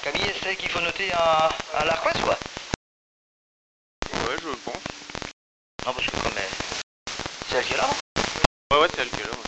Camille, c'est celle qu'il faut noter à l'Arquoise, quoi? Ouais, je pense. Non, parce que comme c'est elle qui est là, hein. Ouais, ouais, c'est elle qui est là. Ouais.